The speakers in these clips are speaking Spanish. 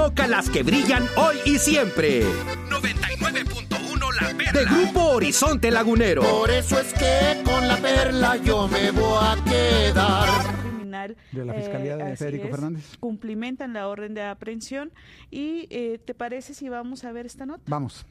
toca las que brillan hoy y siempre. 99.1 La Perla. De Grupo Horizonte Lagunero. Por eso es que con La Perla yo me voy a quedar. De la Fiscalía de Federico Fernández. Cumplimentan la orden de aprehensión y ¿te parece si vamos a ver esta nota? Vamos.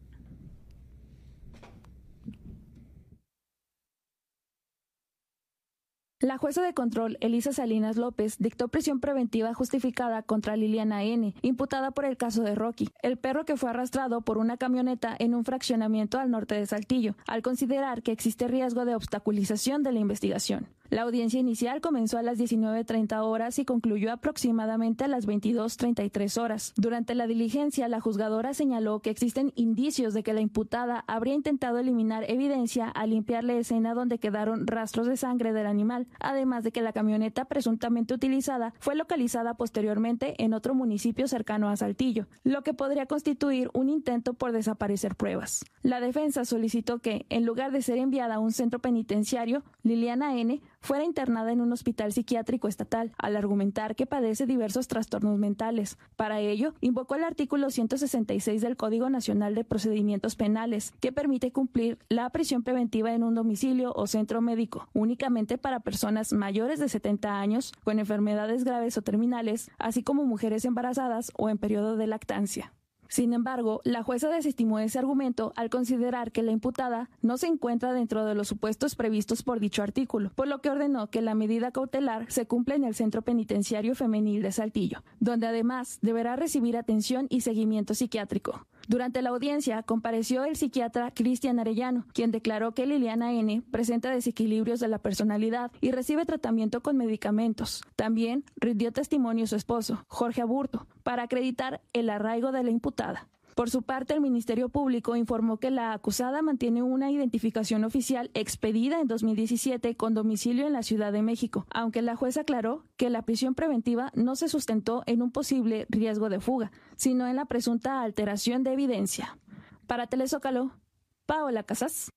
La jueza de control, Elisa Salinas López, dictó prisión preventiva justificada contra Liliana N., imputada por el caso de Rocky, el perro que fue arrastrado por una camioneta en un fraccionamiento al norte de Saltillo, al considerar que existe riesgo de obstaculización de la investigación. La audiencia inicial comenzó a las 19:30 horas y concluyó aproximadamente a las 22:33 horas. Durante la diligencia, la juzgadora señaló que existen indicios de que la imputada habría intentado eliminar evidencia al limpiar la escena donde quedaron rastros de sangre del animal, además de que la camioneta presuntamente utilizada fue localizada posteriormente en otro municipio cercano a Saltillo, lo que podría constituir un intento por desaparecer pruebas. La defensa solicitó que, en lugar de ser enviada a un centro penitenciario, Liliana N. fuera internada en un hospital psiquiátrico estatal, al argumentar que padece diversos trastornos mentales. Para ello, invocó el artículo 166 del Código Nacional de Procedimientos Penales, que permite cumplir la prisión preventiva en un domicilio o centro médico, únicamente para personas mayores de 70 años, con enfermedades graves o terminales, así como mujeres embarazadas o en periodo de lactancia. Sin embargo, la jueza desestimó ese argumento al considerar que la imputada no se encuentra dentro de los supuestos previstos por dicho artículo, por lo que ordenó que la medida cautelar se cumpla en el Centro Penitenciario Femenil de Saltillo, donde además deberá recibir atención y seguimiento psiquiátrico. Durante la audiencia compareció el psiquiatra Cristian Arellano, quien declaró que Liliana N. presenta desequilibrios de la personalidad y recibe tratamiento con medicamentos. También rindió testimonio su esposo, Jorge Aburto, para acreditar el arraigo de la imputada. Por su parte, el Ministerio Público informó que la acusada mantiene una identificación oficial expedida en 2017 con domicilio en la Ciudad de México, aunque la jueza aclaró que la prisión preventiva no se sustentó en un posible riesgo de fuga, sino en la presunta alteración de evidencia. Para Telezócalo, Paola Casas.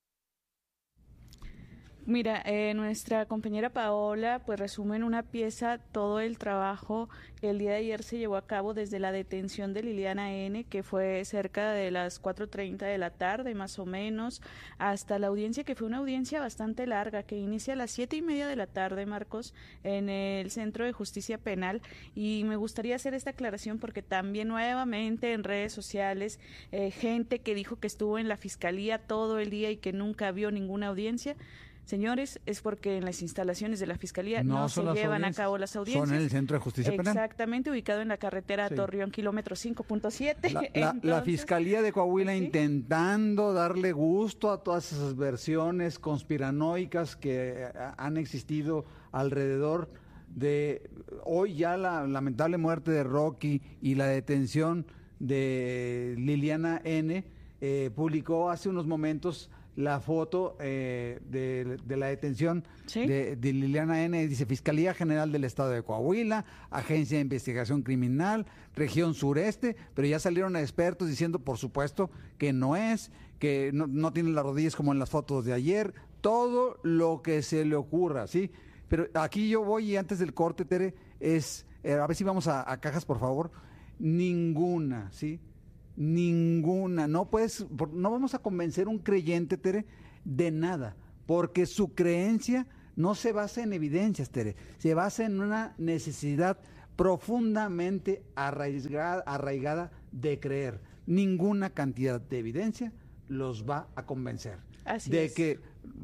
Mira, nuestra compañera Paola pues resume en una pieza todo el trabajo que el día de ayer se llevó a cabo desde la detención de Liliana N., que fue cerca de las 4:30 de la tarde más o menos, hasta la audiencia, que fue una audiencia bastante larga, que inicia a las 7:30 de la tarde, Marcos, en el Centro de Justicia Penal. Y me gustaría hacer esta aclaración porque también nuevamente en redes sociales, gente que dijo que estuvo en la Fiscalía todo el día y que nunca vio ninguna audiencia. Señores, es porque en las instalaciones de la Fiscalía no se llevan a cabo las audiencias. Son en el Centro de Justicia Penal. Exactamente, ubicado en la carretera Torreón, kilómetro 5.7. La Fiscalía de Coahuila intentando darle gusto a todas esas versiones conspiranoicas que han existido alrededor de hoy ya la lamentable muerte de Rocky y la detención de Liliana N. Publicó hace unos momentos la foto de la detención de Liliana N. Dice Fiscalía General del Estado de Coahuila, Agencia de Investigación Criminal, Región Sureste, pero ya salieron expertos diciendo, por supuesto, que no es, que no tiene las rodillas como en las fotos de ayer, todo lo que se le ocurra, ¿sí? Pero aquí yo voy y antes del corte, Tere, a ver si vamos a cajas, por favor, ninguna, ¿sí? Ninguna, no vamos a convencer a un creyente, Tere, de nada, porque su creencia no se basa en evidencias, Tere, se basa en una necesidad profundamente arraigada de creer. Ninguna cantidad de evidencia los va a convencer de que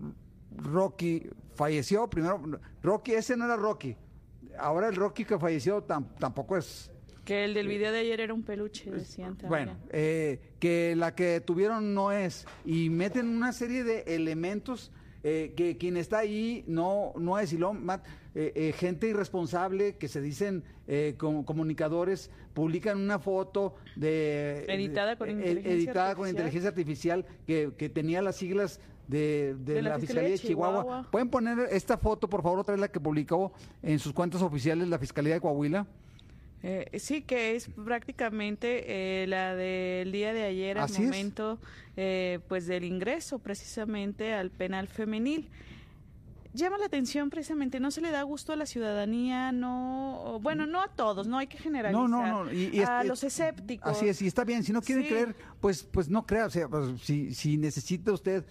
Rocky falleció. Primero, Rocky, ese no era Rocky, ahora el Rocky que falleció tampoco es. Que el del video de ayer era un peluche, decían también. Bueno, que la que tuvieron no es, y meten una serie de elementos que quien está ahí no es, y gente irresponsable que se dicen comunicadores, publican una foto editada con inteligencia artificial que tenía las siglas de la Fiscalía de Chihuahua. ¿Pueden poner esta foto, por favor, otra vez, la que publicó en sus cuentas oficiales la Fiscalía de Coahuila? Sí, que es prácticamente la del día de ayer, al momento pues del ingreso precisamente al penal femenil. llama la atención precisamente, no se le da gusto a la ciudadanía, no a todos, no hay que generalizar. No. Y a los escépticos. Así es, y está bien, si no quieren creer, pues no crea, o sea, pues, si necesita usted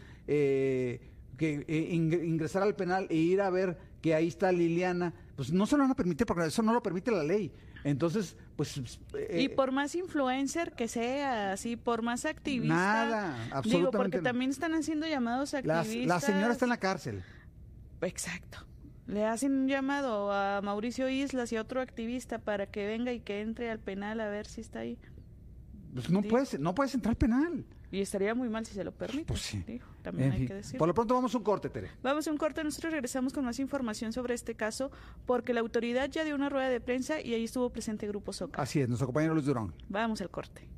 ingresar al penal e ir a ver que ahí está Liliana, pues no se lo van a permitir porque eso no lo permite la ley. Entonces, pues... y por más influencer que sea, así, por más activista... Nada, absolutamente. Digo, porque también están haciendo llamados activistas... La señora está en la cárcel. Exacto. Le hacen un llamado a Mauricio Islas y a otro activista para que venga y que entre al penal a ver si está ahí. Pues no puedes entrar al penal. Y estaría muy mal si se lo permite. Pues sí. Digo, también hay que decir. Por lo pronto vamos a un corte, Tere. Vamos a un corte, nosotros regresamos con más información sobre este caso, porque la autoridad ya dio una rueda de prensa y ahí estuvo presente Grupo Zócalo. Así es, nuestro compañero Luis Durán. Vamos al corte.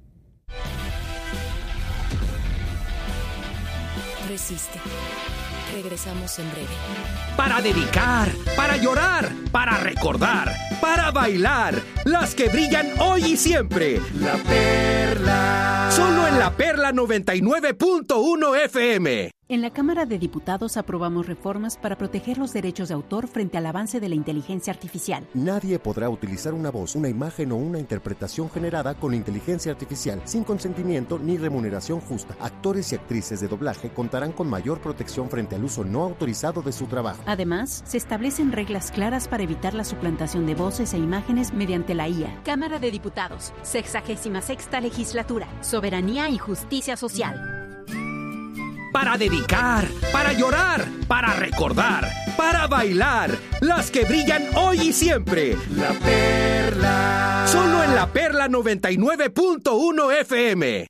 Resiste. Regresamos en breve. Para dedicar, para llorar, para recordar, para bailar, las que brillan hoy y siempre. La Perla. Solo en La Perla 99.1 FM. En la Cámara de Diputados aprobamos reformas para proteger los derechos de autor frente al avance de la inteligencia artificial. Nadie podrá utilizar una voz, una imagen o una interpretación generada con inteligencia artificial sin consentimiento ni remuneración justa. Actores y actrices de doblaje contarán con mayor protección frente al uso no autorizado de su trabajo. Además, se establecen reglas claras para evitar la suplantación de voces e imágenes mediante la IA. Cámara de Diputados, 66ª Legislatura, Soberanía y Justicia Social. Para dedicar, para llorar, para recordar, para bailar, las que brillan hoy y siempre. La Perla. Solo en La Perla 99.1 FM.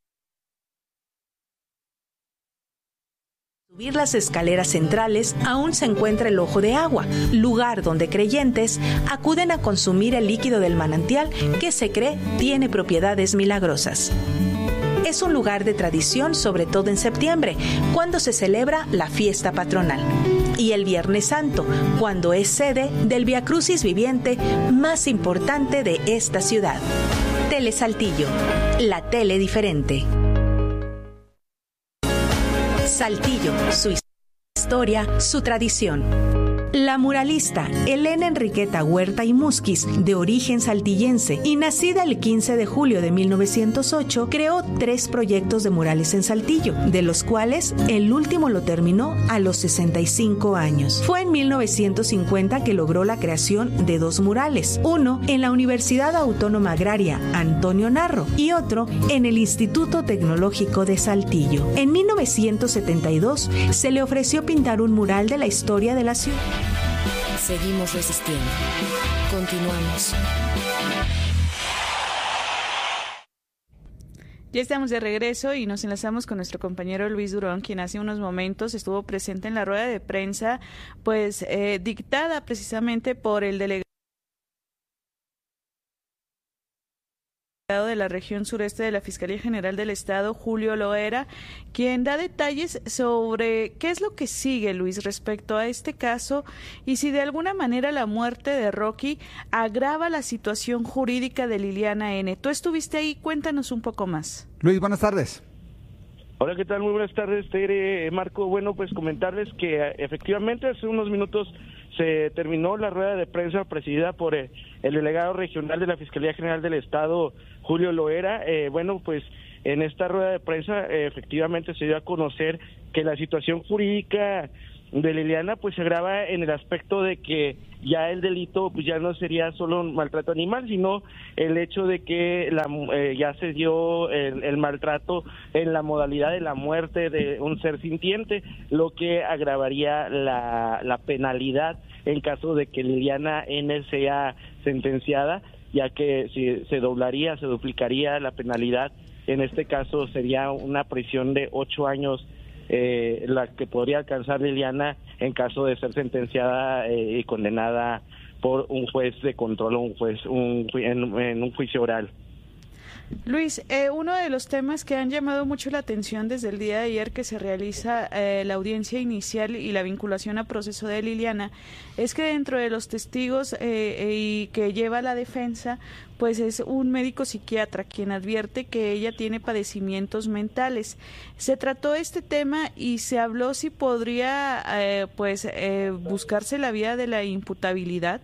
Subir las escaleras centrales aún se encuentra el Ojo de Agua, lugar donde creyentes acuden a consumir el líquido del manantial que se cree tiene propiedades milagrosas. Es un lugar de tradición, sobre todo en septiembre, cuando se celebra la fiesta patronal. Y el Viernes Santo, cuando es sede del viacrucis viviente más importante de esta ciudad. Tele Saltillo, la tele diferente. Saltillo, su historia, su tradición. La muralista Elena Enriqueta Huerta y Musquiz, de origen saltillense y nacida el 15 de julio de 1908, creó 3 proyectos de murales en Saltillo, de los cuales el último lo terminó a los 65 años. Fue en 1950 que logró la creación de 2 murales, uno en la Universidad Autónoma Agraria Antonio Narro y otro en el Instituto Tecnológico de Saltillo. En 1972 se le ofreció pintar un mural de la historia de la ciudad. Seguimos resistiendo. Continuamos. Ya estamos de regreso y nos enlazamos con nuestro compañero Luis Durón, quien hace unos momentos estuvo presente en la rueda de prensa, pues dictada precisamente por el delegado de la región sureste de la Fiscalía General del Estado, Julio Loera, quien da detalles sobre qué es lo que sigue, Luis, respecto a este caso y si de alguna manera la muerte de Rocky agrava la situación jurídica de Liliana N. Tú estuviste ahí, cuéntanos un poco más. Luis, buenas tardes. Hola, ¿qué tal? Muy buenas tardes, Tere, Marco. Bueno, pues comentarles que efectivamente hace unos minutos se terminó la rueda de prensa presidida por el delegado regional de la Fiscalía General del Estado, Julio Loera. Bueno, pues en esta rueda de prensa efectivamente se dio a conocer que la situación jurídica de Liliana pues se agrava en el aspecto de que ya el delito pues ya no sería solo un maltrato animal, sino el hecho de que ya se dio el maltrato en la modalidad de la muerte de un ser sintiente, lo que agravaría la penalidad en caso de que Liliana N sea sentenciada, ya que si se duplicaría la penalidad. En este caso sería una prisión de 8 años la que podría alcanzar Liliana en caso de ser sentenciada y condenada por un juez de control o un juez en un juicio oral. Luis, uno de los temas que han llamado mucho la atención desde el día de ayer que se realiza la audiencia inicial y la vinculación a proceso de Liliana es que dentro de los testigos y que lleva la defensa, pues es un médico psiquiatra quien advierte que ella tiene padecimientos mentales. Se trató este tema y se habló si podría buscarse la vía de la imputabilidad.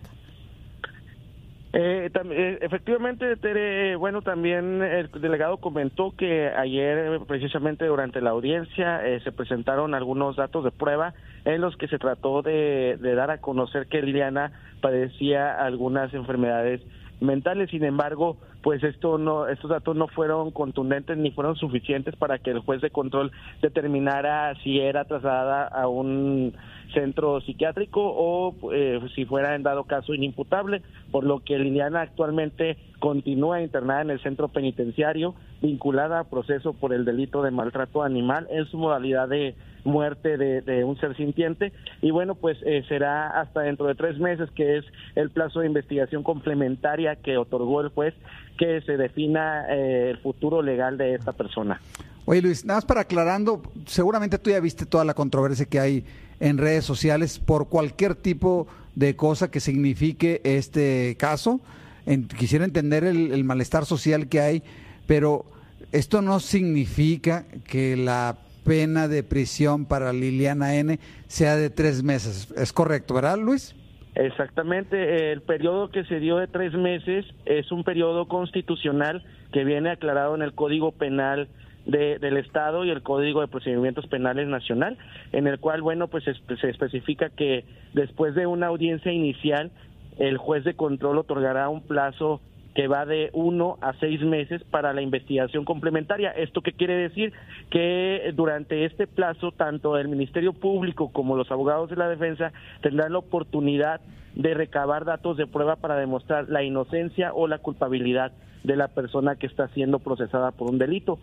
Efectivamente, Tere, bueno, también el delegado comentó que ayer, precisamente durante la audiencia, se presentaron algunos datos de prueba en los que se trató de dar a conocer que Liliana padecía algunas enfermedades mentales. Sin embargo, pues estos datos no fueron contundentes ni fueron suficientes para que el juez de control determinara si era trasladada a un centro psiquiátrico o si fuera en dado caso inimputable, por lo que Liliana actualmente continúa internada en el centro penitenciario, vinculada a proceso por el delito de maltrato animal en su modalidad de muerte de un ser sintiente, y bueno, pues será hasta dentro de 3 meses, que es el plazo de investigación complementaria que otorgó el juez, que se defina el futuro legal de esta persona. Oye, Luis, nada más para aclarando, seguramente tú ya viste toda la controversia que hay en redes sociales por cualquier tipo de cosa que signifique este caso. Quisiera entender el malestar social que hay, pero esto no significa que la pena de prisión para Liliana N. sea de 3 meses. ¿Es correcto, verdad, Luis? Exactamente. El periodo que se dio de 3 meses es un periodo constitucional que viene aclarado en el Código Penal del Estado y el Código de Procedimientos Penales Nacional, en el cual, bueno, pues se especifica que después de una audiencia inicial, el juez de control otorgará un plazo que va de 1 a 6 meses para la investigación complementaria. ¿Esto qué quiere decir? Que durante este plazo, tanto el Ministerio Público como los abogados de la defensa tendrán la oportunidad de recabar datos de prueba para demostrar la inocencia o la culpabilidad de la persona que está siendo procesada por un delito.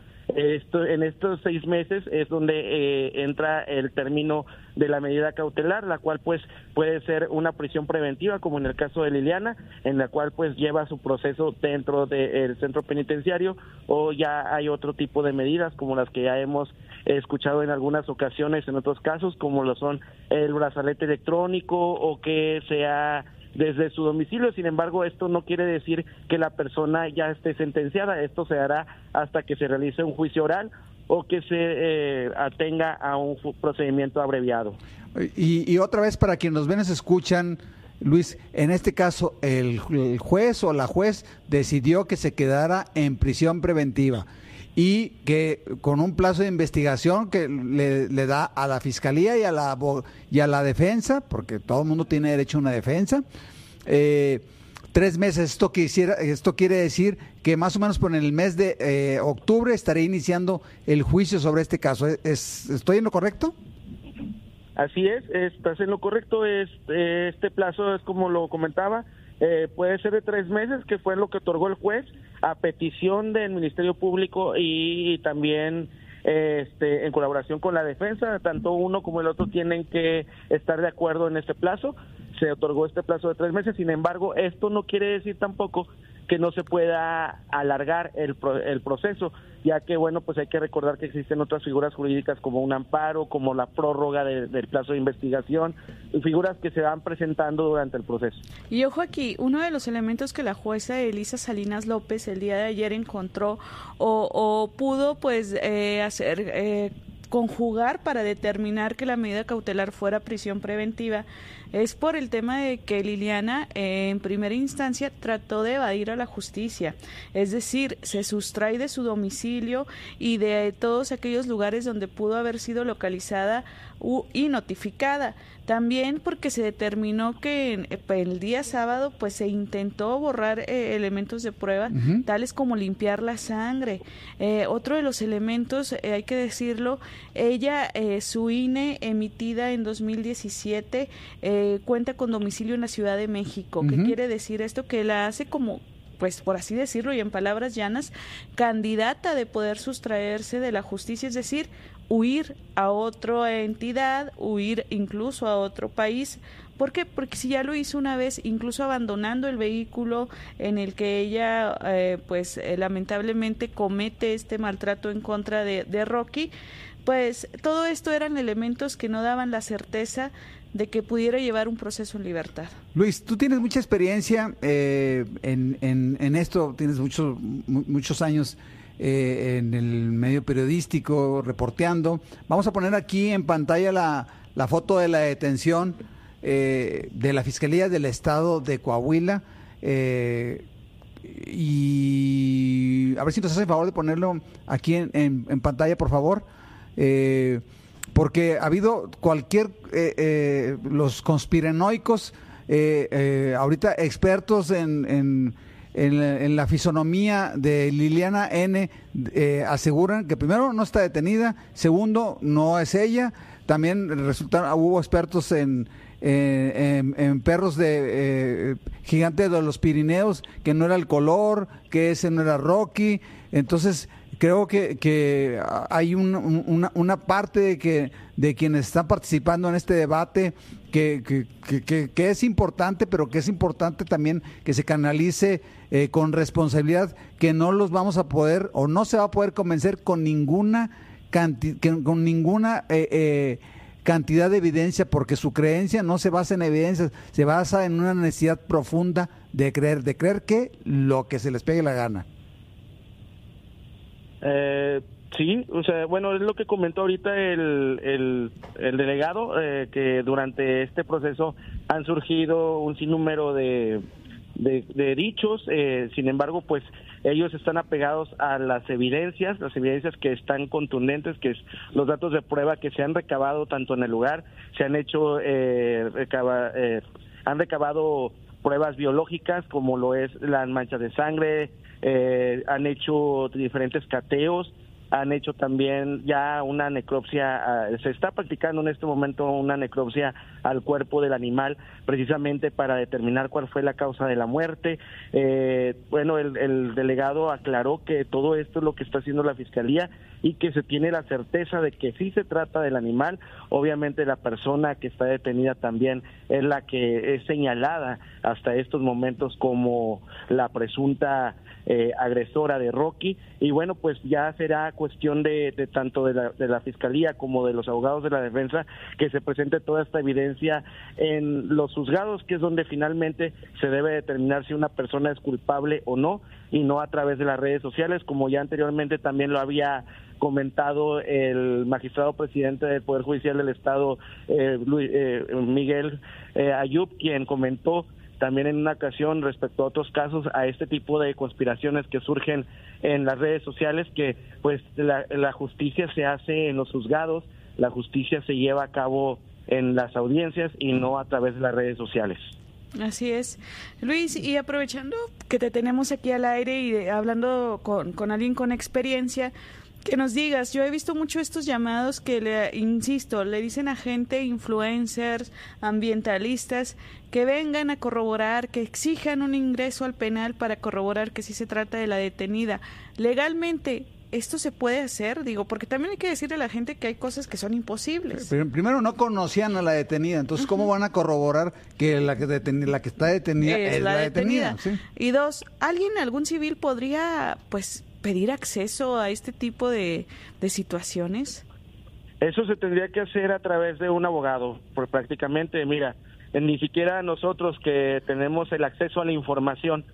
En estos 6 meses es donde entra el término de la medida cautelar, la cual pues puede ser una prisión preventiva, como en el caso de Liliana, en la cual pues lleva su proceso dentro del centro penitenciario, o ya hay otro tipo de medidas como las que ya hemos escuchado en algunas ocasiones en otros casos, como lo son el brazalete electrónico o que sea desde su domicilio. Sin embargo, esto no quiere decir que la persona ya esté sentenciada. Esto se hará hasta que se realice un juicio oral o que se atenga a un procedimiento abreviado. Y otra vez, para quienes nos ven y se escuchan, Luis, en este caso, el juez o la juez decidió que se quedara en prisión preventiva y que con un plazo de investigación que le da a la fiscalía y a la defensa, porque todo el mundo tiene derecho a una defensa, 3 meses. Esto quiere decir que más o menos por el mes de octubre estaré iniciando el juicio sobre este caso. ¿Estoy en lo correcto? Así es, estás en lo correcto. Este plazo es como lo comentaba, puede ser de 3 meses, que fue lo que otorgó el juez a petición del Ministerio Público y también en colaboración con la defensa. Tanto uno como el otro tienen que estar de acuerdo en este plazo. Se otorgó este plazo de 3 meses. Sin embargo, esto no quiere decir tampoco que no se pueda alargar el proceso, ya que, bueno, pues hay que recordar que existen otras figuras jurídicas como un amparo, como la prórroga del plazo de investigación, y figuras que se van presentando durante el proceso. Y ojo aquí, uno de los elementos que la jueza Elisa Salinas López el día de ayer encontró o pudo pues conjugar para determinar que la medida cautelar fuera prisión preventiva es por el tema de que Liliana en primera instancia trató de evadir a la justicia, es decir, se sustrae de su domicilio y de todos aquellos lugares donde pudo haber sido localizada y notificada. También porque se determinó que el día sábado pues se intentó borrar elementos de prueba, tales como limpiar la sangre. Otro de los elementos, hay que decirlo, ella, su INE emitida en 2017, cuenta con domicilio en la Ciudad de México. ¿Qué quiere decir esto? Que la hace como pues por así decirlo y en palabras llanas, candidata de poder sustraerse de la justicia, es decir, huir a otra entidad, huir incluso a otro país. ¿Por qué? Porque si ya lo hizo una vez, incluso abandonando el vehículo en el que ella lamentablemente comete este maltrato en contra de Rocky, pues todo esto eran elementos que no daban la certeza de que pudiera llevar un proceso en libertad. Luis, tú tienes mucha experiencia en esto, tienes muchos años en el medio periodístico, reporteando. Vamos a poner aquí en pantalla la foto de la detención de la Fiscalía del Estado de Coahuila, y a ver si nos hace el favor de ponerlo aquí en pantalla, por favor, porque ha habido los conspiranoicos, ahorita expertos en la fisonomía de Liliana N. Aseguran que primero no está detenida, segundo no es ella. También hubo expertos en perros de gigantes de los Pirineos, que no era el color, que ese no era Rocky. Entonces creo que hay una parte de quienes están participando en este debate que es importante, pero que es importante también que se canalice con responsabilidad, que no los vamos a poder o no se va a poder convencer con ninguna cantidad de evidencia, porque su creencia no se basa en evidencias, se basa en una necesidad profunda de creer que lo que se les pegue la gana. Sí, o sea, bueno, es lo que comentó ahorita el delegado, que durante este proceso han surgido un sinnúmero de dichos, sin embargo, pues ellos están apegados a las evidencias que están contundentes, que es los datos de prueba que se han recabado tanto en el lugar, se han hecho, han recabado pruebas biológicas como lo es las manchas de sangre, han hecho diferentes cateos, han hecho también ya una necropsia, se está practicando en este momento una necropsia al cuerpo del animal, precisamente para determinar cuál fue la causa de la muerte. Bueno, el delegado aclaró que todo esto es lo que está haciendo la Fiscalía y que se tiene la certeza de que sí se trata del animal. Obviamente la persona que está detenida también es la que es señalada hasta estos momentos como la presunta agresora de Rocky, y bueno, pues ya será cuestión de tanto de la Fiscalía como de los abogados de la defensa que se presente toda esta evidencia en los juzgados, que es donde finalmente se debe determinar si una persona es culpable o no, y no a través de las redes sociales, como ya anteriormente también lo había comentado el magistrado presidente del Poder Judicial del Estado, Miguel Ayub, quien comentó también en una ocasión respecto a otros casos, a este tipo de conspiraciones que surgen en las redes sociales, que pues la justicia se hace en los juzgados, la justicia se lleva a cabo en las audiencias y no a través de las redes sociales. Así es. Luis, y aprovechando que te tenemos aquí al aire y hablando con alguien con experiencia, que nos digas, yo he visto mucho estos llamados que le dicen a gente, influencers, ambientalistas, que vengan a corroborar, que exijan un ingreso al penal para corroborar que sí se trata de la detenida. Legalmente, ¿esto se puede hacer? Digo, porque también hay que decirle a la gente que hay cosas que son imposibles. Pero primero no conocían a la detenida, entonces ¿cómo van a corroborar que la que está detenida es la detenida? ¿Sí? Y dos, algún civil podría, pues, pedir acceso a este tipo de situaciones? Eso se tendría que hacer a través de un abogado, porque prácticamente, mira, ni siquiera nosotros que tenemos el acceso a la información,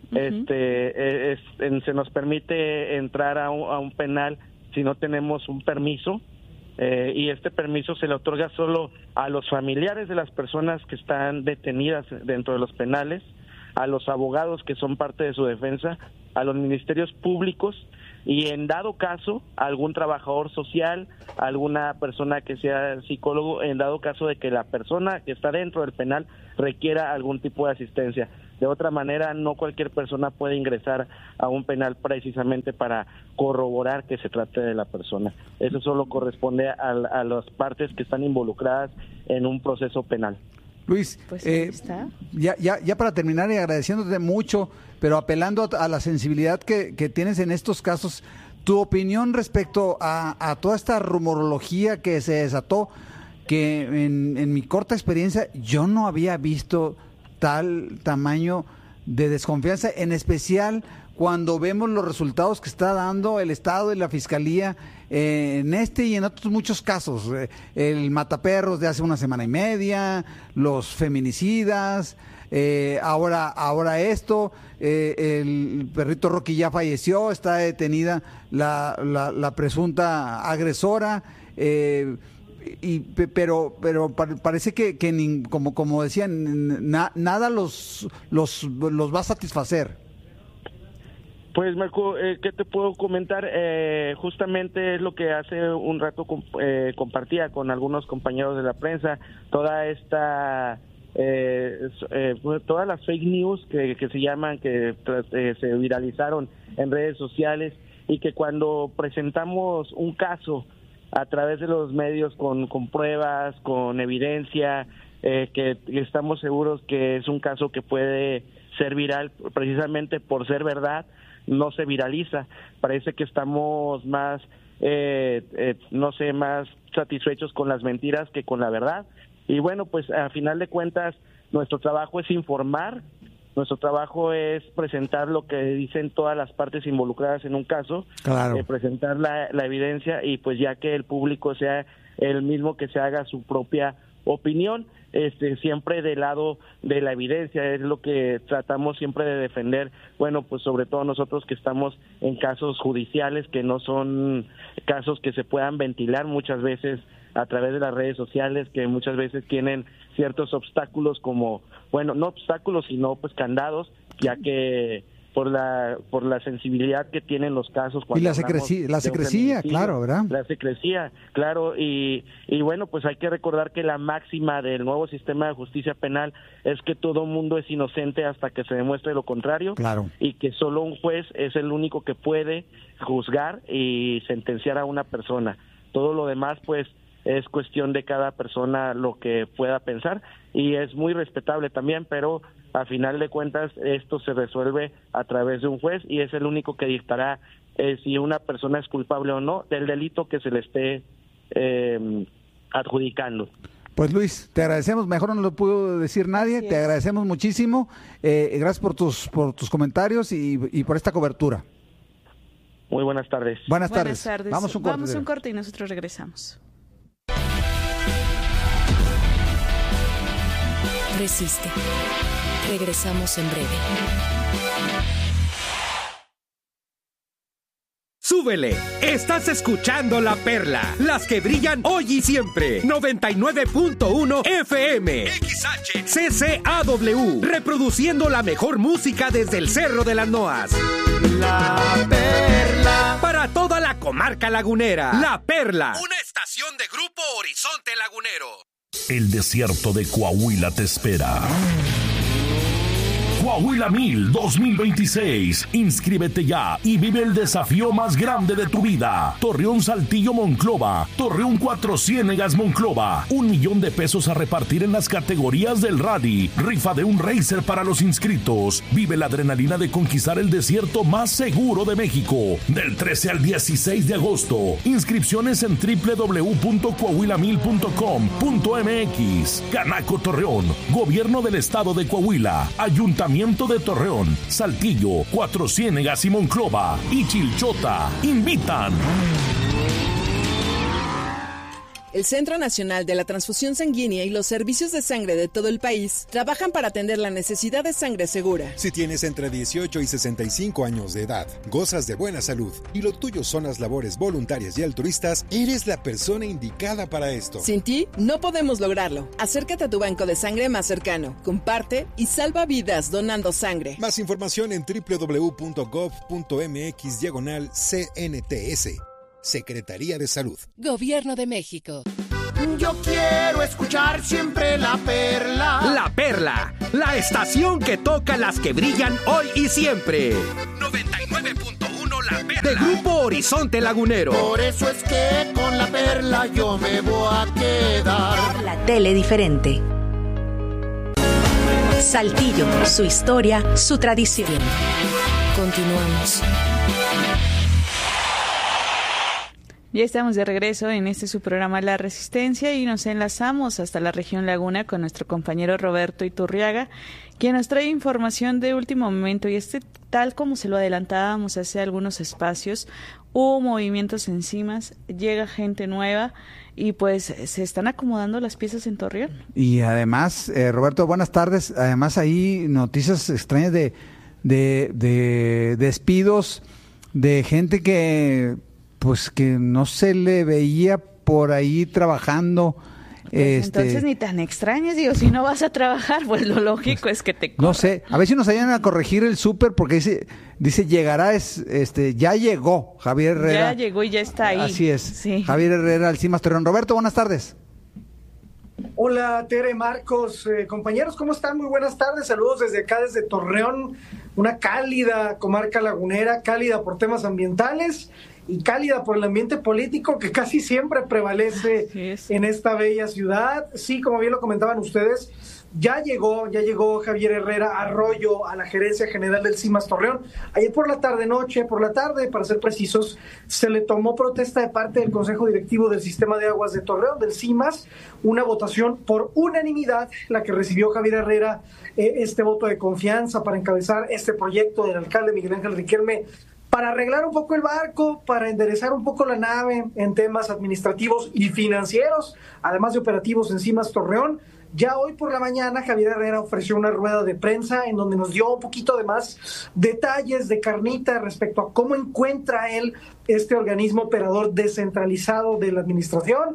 se nos permite entrar a un penal si no tenemos un permiso, y este permiso se le otorga solo a los familiares de las personas que están detenidas dentro de los penales, a los abogados que son parte de su defensa, a los ministerios públicos y en dado caso algún trabajador social, alguna persona que sea psicólogo, en dado caso de que la persona que está dentro del penal requiera algún tipo de asistencia. De otra manera, no cualquier persona puede ingresar a un penal precisamente para corroborar que se trate de la persona. Eso solo corresponde a las partes que están involucradas en un proceso penal. Luis, Pues ahí está. ya para terminar y agradeciéndote mucho, pero apelando a la sensibilidad que tienes en estos casos, tu opinión respecto a toda esta rumorología que se desató, que en mi corta experiencia yo no había visto tal tamaño de desconfianza, en especial cuando vemos los resultados que está dando el Estado y la Fiscalía en este y en otros muchos casos, el mataperros de hace una semana y media, los feminicidas, ahora esto, el perrito Rocky ya falleció, está detenida la presunta agresora, pero parece que como decían, nada los va a satisfacer. Pues Marco, ¿qué te puedo comentar? Justamente es lo que hace un rato compartía con algunos compañeros de la prensa, toda esta todas las fake news que se llaman, que se viralizaron en redes sociales, y que cuando presentamos un caso a través de los medios con pruebas, con evidencia, que estamos seguros que es un caso que puede ser viral precisamente por ser verdad, no se viraliza. Parece que estamos más, más satisfechos con las mentiras que con la verdad. Y bueno, pues a final de cuentas, nuestro trabajo es informar, nuestro trabajo es presentar lo que dicen todas las partes involucradas en un caso, claro. Presentar la evidencia, y pues ya que el público sea el mismo que se haga su propia opinión, siempre del lado de la evidencia, es lo que tratamos siempre de defender. Bueno, pues sobre todo nosotros que estamos en casos judiciales, que no son casos que se puedan ventilar muchas veces a través de las redes sociales, que muchas veces tienen ciertos obstáculos, como, bueno, no obstáculos, sino pues candados, ya que por la sensibilidad que tienen los casos. Y la secrecía, claro, ¿verdad? La secrecía, claro, y bueno, pues hay que recordar que la máxima del nuevo sistema de justicia penal es que todo mundo es inocente hasta que se demuestre lo contrario, claro. Y que solo un juez es el único que puede juzgar y sentenciar a una persona. Todo lo demás, pues, es cuestión de cada persona lo que pueda pensar, y es muy respetable también, pero a final de cuentas esto se resuelve a través de un juez, y es el único que dictará si una persona es culpable o no del delito que se le esté adjudicando. Pues Luis, te agradecemos, mejor no lo pudo decir nadie, te agradecemos muchísimo, gracias por tus comentarios y por esta cobertura. Muy buenas tardes. Buenas tardes. Vamos un corte y nosotros regresamos. Resiste. Regresamos en breve. ¡Súbele! Estás escuchando La Perla, las que brillan hoy y siempre. 99.1 FM. XHCCAW. Reproduciendo la mejor música desde el Cerro de las Noas. La Perla. Para toda la comarca lagunera. La Perla. Una estación de Grupo Horizonte Lagunero. El desierto de Coahuila te espera. Coahuila 1000 2026. Inscríbete ya y vive el desafío más grande de tu vida. Torreón, Saltillo, Monclova. Torreón, Cuatro Ciénegas, Monclova. $1,000,000 a repartir en las categorías del rally. Rifa de un racer para los inscritos. Vive la adrenalina de conquistar el desierto más seguro de México. Del 13 al 16 de agosto. Inscripciones en www.coahuila1000.com.mx. Canaco Torreón. Gobierno del Estado de Coahuila. Ayuntamiento de Torreón, Saltillo, Cuatro Ciénegas y Monclova y Chilchota invitan. El Centro Nacional de la Transfusión Sanguínea y los servicios de sangre de todo el país trabajan para atender la necesidad de sangre segura. Si tienes entre 18 y 65 años de edad, gozas de buena salud y lo tuyo son las labores voluntarias y altruistas, eres la persona indicada para esto. Sin ti, no podemos lograrlo. Acércate a tu banco de sangre más cercano, comparte y salva vidas donando sangre. Más información en www.gov.mx/CNTS. Secretaría de Salud. Gobierno de México. Yo quiero escuchar siempre La Perla. La Perla, la estación que toca las que brillan hoy y siempre. 99.1 La Perla. De Grupo Horizonte Lagunero. Por eso es que con La Perla yo me voy a quedar. La tele diferente. Saltillo, su historia, su tradición. Continuamos. Ya estamos de regreso en su programa La Resistencia y nos enlazamos hasta la región Laguna con nuestro compañero Roberto Iturriaga, quien nos trae información de último momento. Y tal como se lo adelantábamos hace algunos espacios, hubo movimientos en CIMAS, llega gente nueva y pues se están acomodando las piezas en Torreón. Y además, Roberto, buenas tardes. Además, hay noticias extrañas de despidos de gente que pues que no se le veía por ahí trabajando. Pues entonces ni tan extrañas, digo, si no vas a trabajar, pues lo lógico es que te corran. No sé, a ver si nos ayudan a corregir el súper, porque dice llegará, ya llegó Javier Herrera. Ya llegó y ya está ahí. Así es, sí. Javier Herrera al CIMAS Torreón. Roberto, buenas tardes. Hola, Tere, Marcos, compañeros, ¿cómo están? Muy buenas tardes, saludos desde acá, desde Torreón, una cálida comarca lagunera, cálida por temas ambientales y cálida por el ambiente político que casi siempre prevalece en esta bella ciudad. Sí, como bien lo comentaban ustedes, ya llegó Javier Herrera Arroyo a la gerencia general del CIMAS Torreón. Ayer por la tarde, para ser precisos, se le tomó protesta de parte del Consejo Directivo del Sistema de Aguas de Torreón, del CIMAS, una votación por unanimidad, la que recibió Javier Herrera, este voto de confianza para encabezar este proyecto del alcalde Miguel Ángel Riquelme, para arreglar un poco el barco, para enderezar un poco la nave en temas administrativos y financieros, además de operativos en CIMAS Torreón. Ya hoy por la mañana Javier Herrera ofreció una rueda de prensa en donde nos dio un poquito de más detalles de carnita respecto a cómo encuentra él este organismo operador descentralizado de la administración.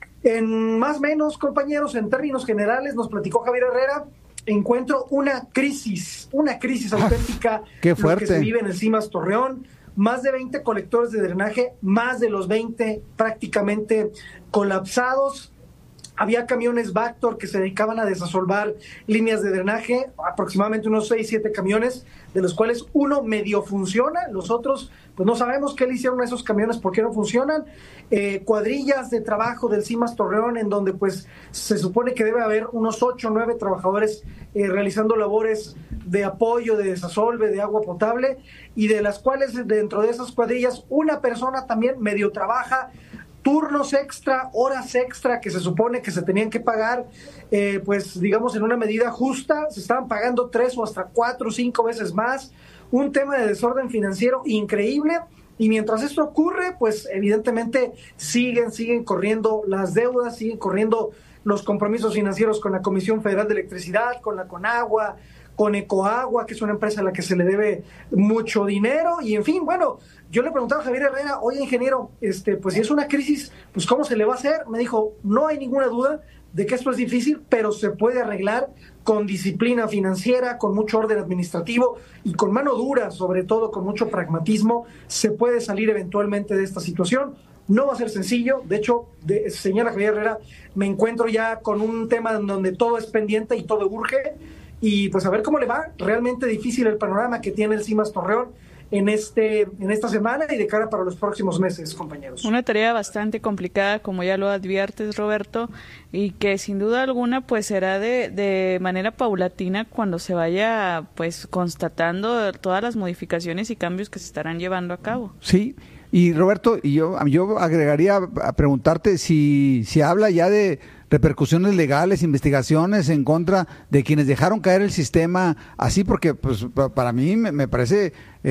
En más o menos, compañeros, en términos generales, nos platicó Javier Herrera, encuentro una crisis auténtica. Qué fuerte. Lo que se vive en el CIMAS Torreón. Más de 20 colectores de drenaje, más de los 20 prácticamente colapsados. Había camiones Vactor que se dedicaban a desasolvar líneas de drenaje, aproximadamente unos 6-7 camiones, de los cuales uno medio funciona, los otros pues no sabemos qué le hicieron a esos camiones, por qué no funcionan. Cuadrillas de trabajo del CIMAS Torreón, en donde pues se supone que debe haber unos 8 o 9 trabajadores realizando labores de apoyo, de desasolve, de agua potable, y de las cuales dentro de esas cuadrillas una persona también medio trabaja, turnos extra, horas extra que se supone que se tenían que pagar, pues digamos en una medida justa, se estaban pagando 3 o hasta 4 o 5 veces más, un tema de desorden financiero increíble. Y mientras esto ocurre, pues evidentemente siguen corriendo las deudas, siguen corriendo los compromisos financieros con la Comisión Federal de Electricidad, con la Conagua, con Ecoagua, que es una empresa a la que se le debe mucho dinero, y en fin, bueno, yo le preguntaba a Javier Herrera, oye ingeniero, pues si es una crisis, pues ¿cómo se le va a hacer? Me dijo, no hay ninguna duda de que esto es difícil, pero se puede arreglar con disciplina financiera, con mucho orden administrativo y con mano dura, sobre todo con mucho pragmatismo, se puede salir eventualmente de esta situación. No va a ser sencillo, de hecho, señala Javier Herrera, me encuentro ya con un tema en donde todo es pendiente y todo urge, y pues a ver cómo le va. Realmente difícil el panorama que tiene el CIMAS Torreón en esta semana y de cara para los próximos meses, compañeros. Una tarea bastante complicada, como ya lo adviertes, Roberto, y que sin duda alguna pues será de manera paulatina cuando se vaya pues constatando todas las modificaciones y cambios que se estarán llevando a cabo. Sí, y Roberto, y yo agregaría a preguntarte si habla ya de repercusiones legales, investigaciones en contra de quienes dejaron caer el sistema así, porque pues para mí me parece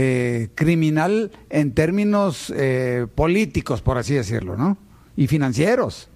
criminal en términos políticos, por así decirlo, ¿no? Y financieros.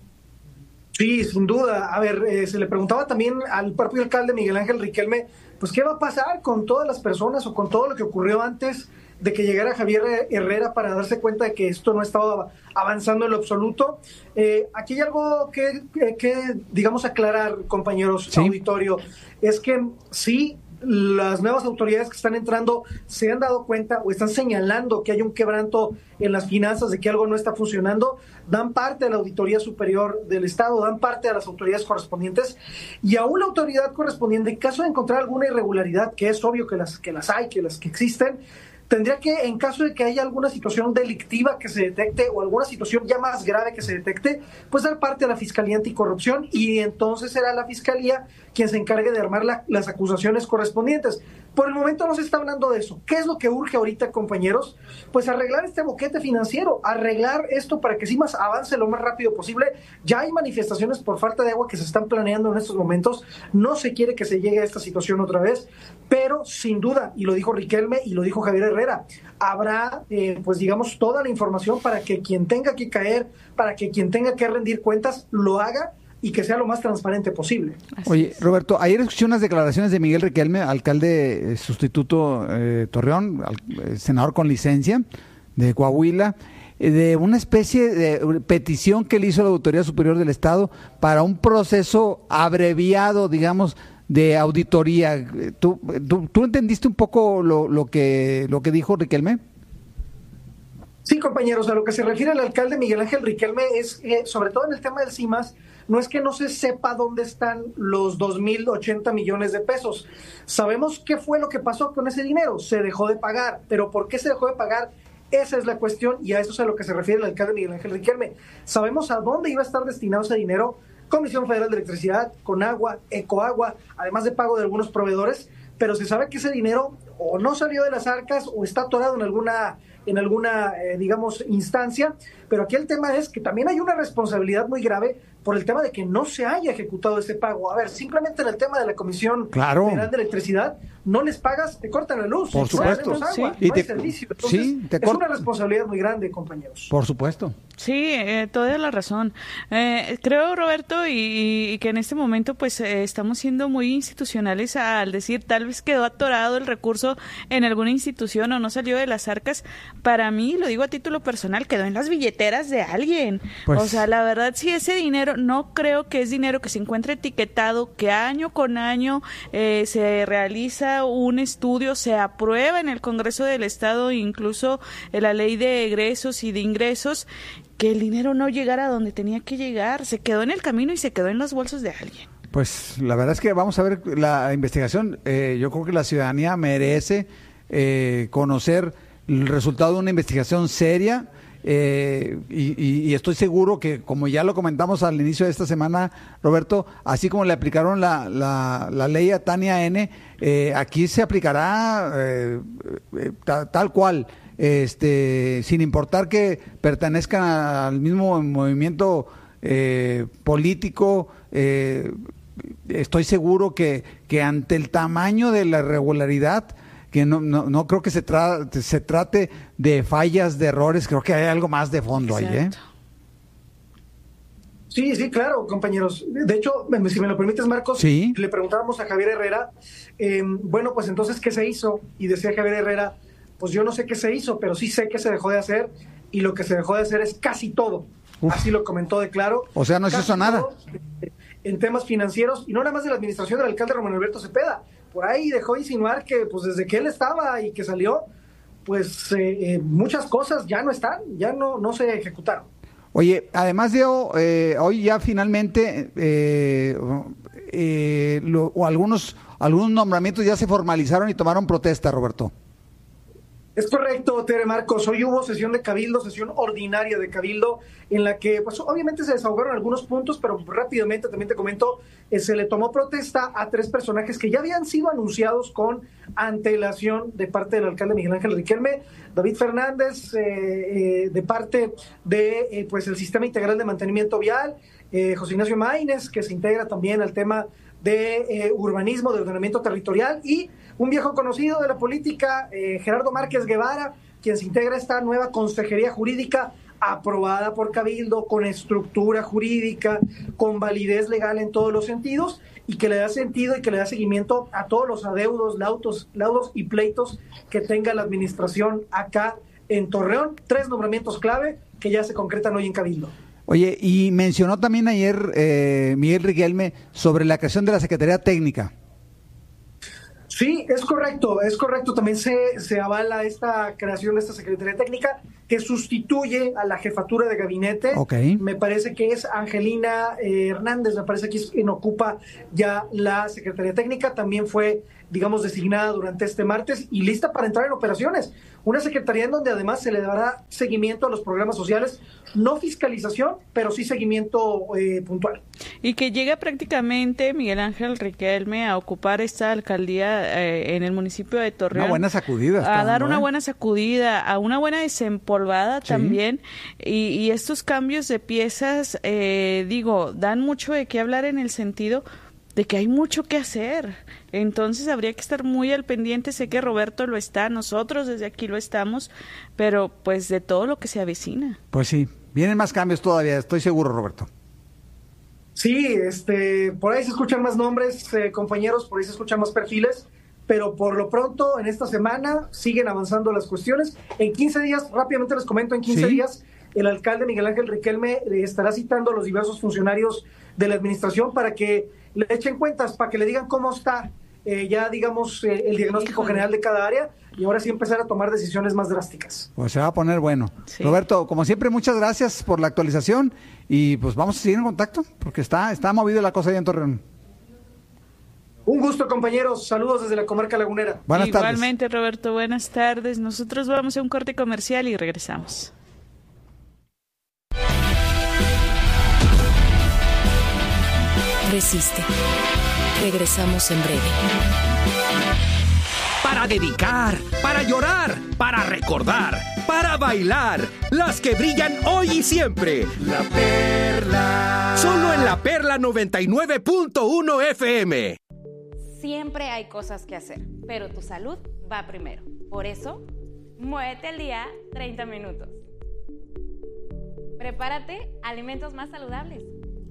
Sí, sin duda. A ver, se le preguntaba también al propio alcalde Miguel Ángel Riquelme, pues qué va a pasar con todas las personas o con todo lo que ocurrió antes de que llegara Javier Herrera para darse cuenta de que esto no estaba avanzando en lo absoluto. Aquí hay algo que digamos, aclarar, compañeros, ¿sí? Auditorio, es que sí, las nuevas autoridades que están entrando se han dado cuenta o están señalando que hay un quebranto en las finanzas, de que algo no está funcionando, dan parte a la Auditoría Superior del Estado, dan parte a las autoridades correspondientes, y aún la autoridad correspondiente, en caso de encontrar alguna irregularidad, que es obvio que las hay, que existen, tendría que, en caso de que haya alguna situación delictiva que se detecte o alguna situación ya más grave que se detecte, pues dar parte a la Fiscalía Anticorrupción, y entonces será la Fiscalía quien se encargue de armar las acusaciones correspondientes. Por el momento no se está hablando de eso. ¿Qué es lo que urge ahorita, compañeros? Pues arreglar este boquete financiero, arreglar esto para que CIMAS avance lo más rápido posible. Ya hay manifestaciones por falta de agua que se están planeando en estos momentos. No se quiere que se llegue a esta situación otra vez, pero sin duda, y lo dijo Riquelme y lo dijo Javier Herrera, habrá, pues digamos, toda la información para que quien tenga que caer, para que quien tenga que rendir cuentas, lo haga y que sea lo más transparente posible. Oye, Roberto, ayer escuché unas declaraciones de Miguel Riquelme, alcalde sustituto Torreón, senador con licencia de Coahuila, de una especie de petición que le hizo la Auditoría Superior del Estado para un proceso abreviado, digamos, de auditoría. ¿Tú entendiste un poco lo que dijo Riquelme? Sí, compañeros, a lo que se refiere el alcalde Miguel Ángel Riquelme es, sobre todo en el tema del CIMAS, no es que no se sepa dónde están los 2,080 millones de pesos. Sabemos qué fue lo que pasó con ese dinero, se dejó de pagar, pero ¿por qué se dejó de pagar? Esa es la cuestión, y a eso es a lo que se refiere el alcalde Miguel Ángel Riquelme. Sabemos a dónde iba a estar destinado ese dinero: Comisión Federal de Electricidad, Conagua, Ecoagua, además de pago de algunos proveedores, pero se sabe que ese dinero o no salió de las arcas o está atorado en alguna digamos, instancia. Pero aquí el tema es que también hay una responsabilidad muy grave por el tema de que no se haya ejecutado ese pago. A ver, simplemente en el tema de la Comisión Federal de Electricidad, no les pagas, te cortan la luz, por supuesto, agua, no hay servicio. Entonces, es una responsabilidad muy grande, compañeros. Por supuesto. Sí, toda la razón. Creo, Roberto, y que en este momento pues estamos siendo muy institucionales al decir tal vez quedó atorado el recurso en alguna institución o no salió de las arcas. Para mí, lo digo a título personal, quedó en las billeteras de alguien. Pues, o sea, la verdad, sí, ese dinero no creo que es dinero que se encuentre etiquetado, que año con año se realiza un estudio, se aprueba en el Congreso del Estado, incluso la ley de egresos y de ingresos, que el dinero no llegara a donde tenía que llegar, se quedó en el camino y se quedó en los bolsos de alguien. Pues la verdad es que vamos a ver la investigación. Yo creo que la ciudadanía merece conocer el resultado de una investigación seria, y estoy seguro que, como ya lo comentamos al inicio de esta semana, Roberto, así como le aplicaron la ley a Tania N., aquí se aplicará tal cual. Sin importar que pertenezcan al mismo movimiento político, estoy seguro que ante el tamaño de la irregularidad, que no creo que se trate de fallas, de errores, creo que hay algo más de fondo. Exacto. Ahí, Sí, claro, compañeros. De hecho, si me lo permites, Marcos, ¿sí? Le preguntábamos a Javier Herrera, bueno, pues entonces, ¿qué se hizo? Y decía Javier Herrera, pues yo no sé qué se hizo, pero sí sé qué se dejó de hacer, y lo que se dejó de hacer es casi todo. Así lo comentó de claro. O sea, no se hizo nada. En temas financieros, y no nada más de la administración del alcalde Román Alberto Cepeda. Por ahí dejó insinuar que pues desde que él estaba y que salió, pues muchas cosas ya no están, ya no se ejecutaron. Oye, además de hoy ya finalmente algunos nombramientos ya se formalizaron y tomaron protesta, Roberto. Es correcto, Tere Marcos. Hoy hubo sesión de Cabildo, sesión ordinaria de Cabildo, en la que, pues, obviamente se desahogaron algunos puntos, pero rápidamente también te comento, se le tomó protesta a 3 personajes que ya habían sido anunciados con antelación de parte del alcalde Miguel Ángel Riquelme. David Fernández, de parte de, pues, el Sistema Integral de Mantenimiento Vial, José Ignacio Maínez, que se integra también al tema de urbanismo, de ordenamiento territorial, y un viejo conocido de la política, Gerardo Márquez Guevara, quien se integra a esta nueva consejería jurídica aprobada por Cabildo, con estructura jurídica, con validez legal en todos los sentidos, y que le da sentido y que le da seguimiento a todos los adeudos, laudos y pleitos que tenga la administración acá en Torreón. 3 nombramientos clave que ya se concretan hoy en Cabildo. Oye, y mencionó también ayer Miguel Riquelme sobre la creación de la Secretaría Técnica. Sí, es correcto. También se avala esta creación de esta Secretaría Técnica que sustituye a la jefatura de gabinete. Okay. Me parece que es Angelina Hernández, me parece que es quien ocupa ya la Secretaría Técnica. También fue, digamos, designada durante este martes y lista para entrar en operaciones. una secretaría en donde además se le dará seguimiento a los programas sociales, no fiscalización, pero sí seguimiento puntual. Y que llega prácticamente Miguel Ángel Riquelme a ocupar esta alcaldía en el municipio de Torreón. Una buena sacudida. A dar una buena sacudida, a una buena desempolvada también. Y estos cambios de piezas, dan mucho de qué hablar en el sentido de que hay mucho que hacer. Entonces habría que estar muy al pendiente. Sé que Roberto lo está, nosotros desde aquí lo estamos, pero pues de todo lo que se avecina. Pues sí, vienen más cambios todavía, estoy seguro, Roberto. Sí, por ahí se escuchan más nombres, compañeros, por ahí se escuchan más perfiles, pero por lo pronto en esta semana siguen avanzando las cuestiones. En 15 días, rápidamente les comento, en 15 días el alcalde Miguel Ángel Riquelme estará citando a los diversos funcionarios de la administración para que le echen cuentas, para que le digan cómo está el diagnóstico general de cada área, y ahora sí empezar a tomar decisiones más drásticas. Pues se va a poner bueno. Sí. Roberto, como siempre, muchas gracias por la actualización y pues vamos a seguir en contacto porque está movido la cosa ahí en Torreón. Un gusto, compañeros. Saludos desde la comarca lagunera. Buenas tardes. Igualmente, Roberto, buenas tardes. Nosotros vamos a un corte comercial y regresamos. Resiste. Regresamos en breve. Para dedicar, para llorar, para recordar, para bailar, las que brillan hoy y siempre. La Perla. Solo en La Perla 99.1 FM. Siempre hay cosas que hacer, pero tu salud va primero. Por eso, muévete al día 30 minutos. Prepárate alimentos más saludables.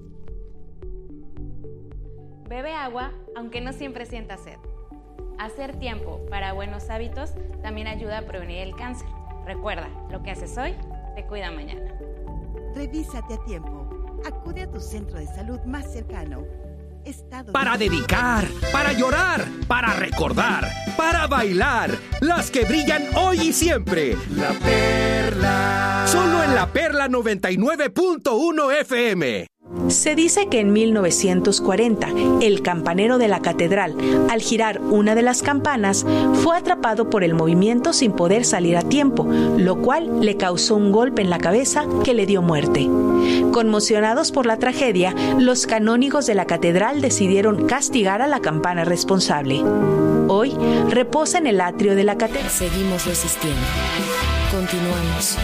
Bebe agua, aunque no siempre sientas sed. Hacer tiempo para buenos hábitos también ayuda a prevenir el cáncer. Recuerda, lo que haces hoy te cuida mañana. Revísate a tiempo. Acude a tu centro de salud más cercano. Para dedicar, para llorar, para recordar, para bailar, las que brillan hoy y siempre. La Perla. Solo en La Perla 99.1 FM. Se dice que en 1940, el campanero de la catedral, al girar una de las campanas, fue atrapado por el movimiento sin poder salir a tiempo, lo cual le causó un golpe en la cabeza que le dio muerte. Conmocionados por la tragedia, los canónigos de la catedral decidieron castigar a la campana responsable. Hoy reposa en el atrio de la catedral. Seguimos resistiendo. Continuamos.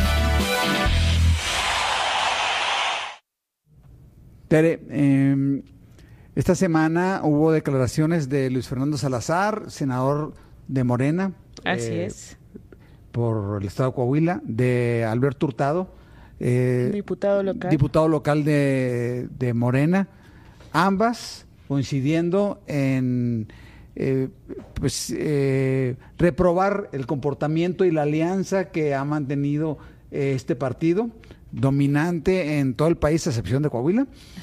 Tere, esta semana hubo declaraciones de Luis Fernando Salazar, senador de Morena. Así es. Por el estado de Coahuila, de Alberto Hurtado, diputado local de Morena, ambas coincidiendo en reprobar el comportamiento y la alianza que ha mantenido este partido dominante en todo el país, a excepción de Coahuila.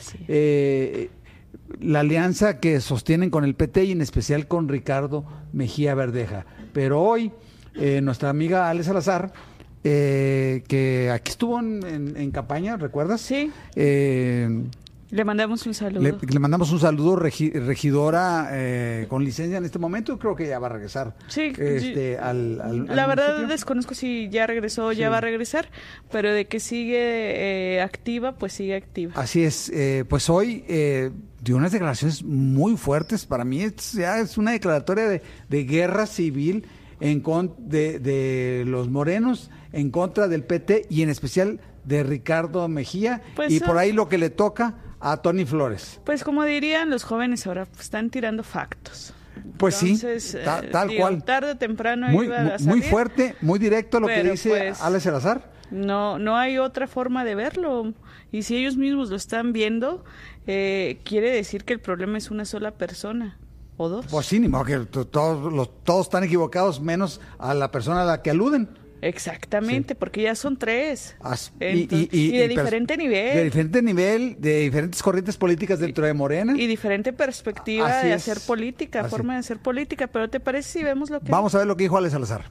La alianza que sostienen con el PT y en especial con Ricardo Mejía Verdeja. Pero hoy, nuestra amiga Ale Salazar, que aquí estuvo en campaña, ¿recuerdas? Sí. Le mandamos un saludo. Le mandamos un saludo, regidora con licencia en este momento. Creo que ya va a regresar. Sí. La verdad municipio. Desconozco si ya regresó o ya va a regresar, pero de que sigue activa, pues sigue activa. Así es. Pues hoy dio unas declaraciones muy fuertes. Para mí ya es una declaratoria de guerra civil de los morenos en contra del PT y en especial de Ricardo Mejía. Pues y por ahí lo que le toca a Tony Flores. Pues como dirían los jóvenes ahora, pues están tirando factos. Pues entonces, sí, tal cual. Tarde o temprano iba a salir. Muy fuerte, muy directo lo que dice pues, Ale Salazar. No hay otra forma de verlo. Y si ellos mismos lo están viendo, quiere decir que el problema es una sola persona. ¿O dos? Pues sí, ni modo que todos están equivocados, menos a la persona a la que aluden. Exactamente, sí. Porque ya son tres. Y de diferente nivel. De diferente nivel, de diferentes corrientes políticas dentro de Morena. Y diferente perspectiva de hacer política, forma de hacer política. Pero ¿te parece si vemos lo que... Vamos a ver lo que dijo Ale Salazar.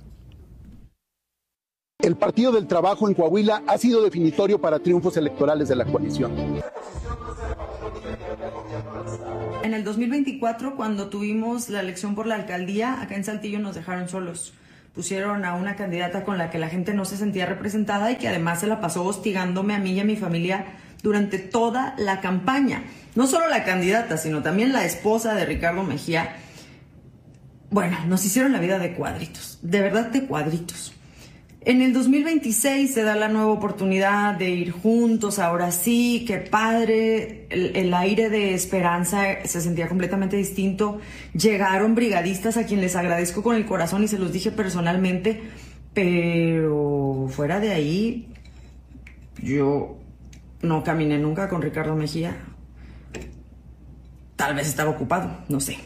El Partido del Trabajo en Coahuila ha sido definitorio para triunfos electorales de la coalición. En el 2024, cuando tuvimos la elección por la alcaldía, acá en Saltillo nos dejaron solos. pusieron a una candidata con la que la gente no se sentía representada y que además se la pasó hostigándome a mí y a mi familia durante toda la campaña. No solo la candidata, sino también la esposa de Ricardo Mejía. Bueno, nos hicieron la vida de cuadritos, de verdad de cuadritos. En el 2026 se da la nueva oportunidad de ir juntos, ahora sí, qué padre, el aire de esperanza se sentía completamente distinto. Llegaron brigadistas a quien les agradezco con el corazón y se los dije personalmente, pero fuera de ahí, yo no caminé nunca con Ricardo Mejía. Tal vez estaba ocupado, no sé.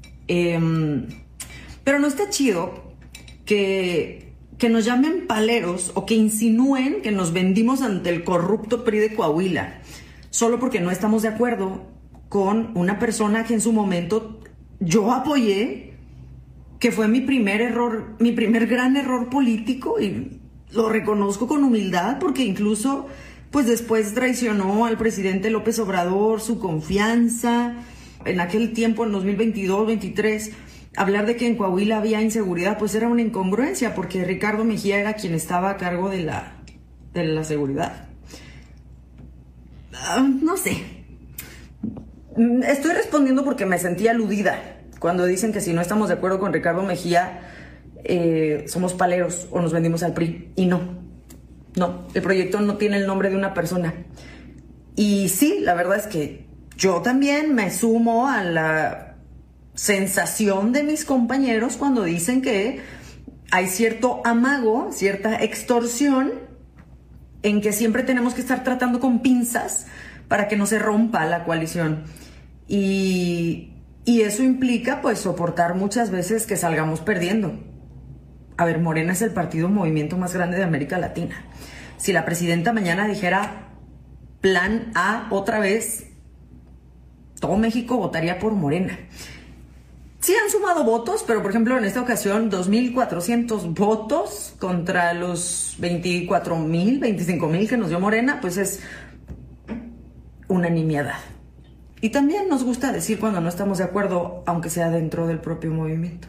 Pero no está chido que nos llamen paleros o que insinúen que nos vendimos ante el corrupto PRI de Coahuila, solo porque no estamos de acuerdo con una persona que en su momento yo apoyé, que fue mi primer error, mi primer gran error político, y lo reconozco con humildad porque incluso pues después traicionó al presidente López Obrador, su confianza. En aquel tiempo, en 2022-23, hablar de que en Coahuila había inseguridad, pues era una incongruencia, porque Ricardo Mejía era quien estaba a cargo de la seguridad. No sé. Estoy respondiendo porque me sentí aludida cuando dicen que si no estamos de acuerdo con Ricardo Mejía, somos paleros o nos vendimos al PRI. Y no, el proyecto no tiene el nombre de una persona. Y sí, la verdad es que yo también me sumo a la sensación de mis compañeros cuando dicen que hay cierto amago, cierta extorsión, en que siempre tenemos que estar tratando con pinzas para que no se rompa la coalición. Y eso implica pues soportar muchas veces que salgamos perdiendo. A ver, Morena es el partido movimiento más grande de América Latina. Si la presidenta mañana dijera plan A otra vez, todo México votaría por Morena. Sí han sumado votos, pero por ejemplo en esta ocasión 2,400 votos contra los 24,000, 25,000 que nos dio Morena, pues es una nimiedad. Y también nos gusta decir cuando no estamos de acuerdo, aunque sea dentro del propio movimiento.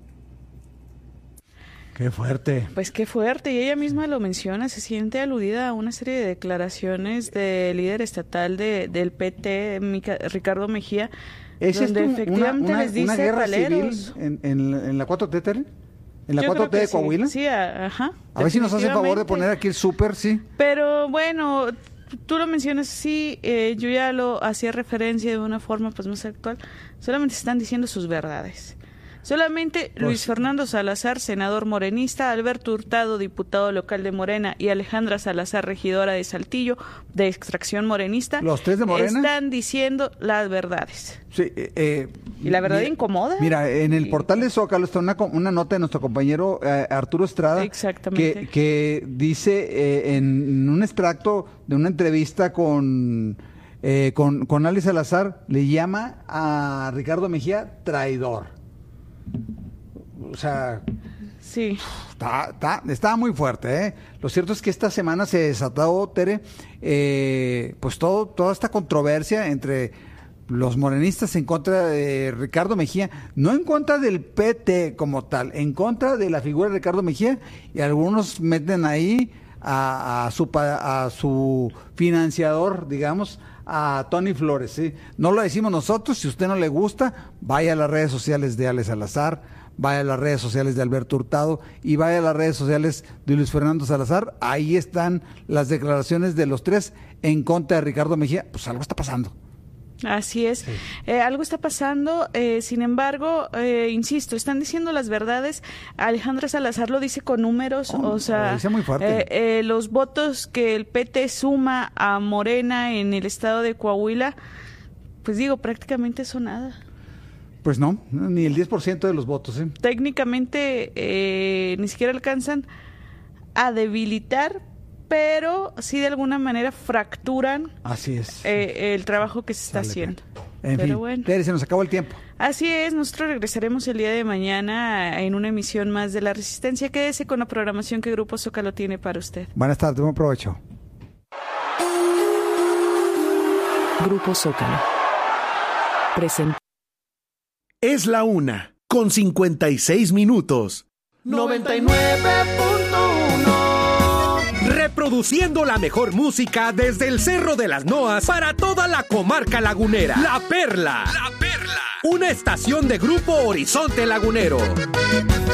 Qué fuerte. Pues qué fuerte, y ella misma lo menciona, se siente aludida a una serie de declaraciones del líder estatal del PT, Ricardo Mejía, ¿Es donde esto efectivamente les dice una guerra paleros civil en la 4T, Tere? ¿En la Yo 4T de Coahuila? Sí, ajá. A ver si nos hace favor de poner aquí el súper, sí. Pero bueno, tú lo mencionas, sí, yo ya lo hacía referencia de una forma pues más actual. Solamente están diciendo sus verdades. Solamente Luis Fernando Salazar, senador morenista, Alberto Hurtado, diputado local de Morena, y Alejandra Salazar, regidora de Saltillo, de extracción morenista, ¿los tres de Morena? Están diciendo las verdades. Sí, y la verdad incomoda. Mira, en el portal de Zócalo está una nota de nuestro compañero Arturo Estrada. Exactamente. Que dice en un extracto de una entrevista con Ali Salazar, le llama a Ricardo Mejía traidor. O sea, sí, está muy fuerte, ¿eh? Lo cierto es que esta semana se desató, Tere, pues toda esta controversia entre los morenistas en contra de Ricardo Mejía, no en contra del PT como tal, en contra de la figura de Ricardo Mejía, y algunos meten ahí a su financiador, digamos, a Tony Flores, ¿sí? No lo decimos nosotros, si a usted no le gusta, vaya a las redes sociales de Ale Salazar, vaya a las redes sociales de Alberto Hurtado y vaya a las redes sociales de Luis Fernando Salazar, ahí están las declaraciones de los tres en contra de Ricardo Mejía. Pues algo está pasando. Así es, sí. Algo está pasando, sin embargo, insisto, están diciendo las verdades. Alejandra Salazar lo dice con números, o sea, dice muy fuerte. Los votos que el PT suma a Morena en el estado de Coahuila, pues digo, prácticamente son nada. Pues no, ni el 10% de los votos. Técnicamente ni siquiera alcanzan a debilitar, pero sí de alguna manera fracturan. Así es. El trabajo que se está haciendo. En fin, bueno. Tere, se nos acabó el tiempo. Así es, nosotros regresaremos el día de mañana en una emisión más de La Resistencia. Quédese con la programación que Grupo Zócalo tiene para usted. Buenas tardes, buen provecho. Grupo Zócalo presenta. Es la 1:56 minutos. 99.1. Reproduciendo la mejor música desde el Cerro de las Noas para toda la comarca lagunera. La Perla. La Perla. Una estación de Grupo Horizonte Lagunero.